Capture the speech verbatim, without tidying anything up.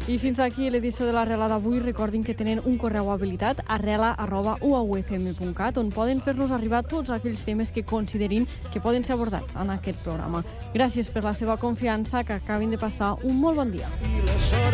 I fins aquí l'edició de l'Arrela d'avui. Recordin que tenen un correu habilitat, arrela arroba u a u f m punt cat, on poden fer-nos arribar tots aquells temes que considerin que poden ser abordats en aquest programa. Gràcies per la seva confiança, que acabin de passar un molt bon dia.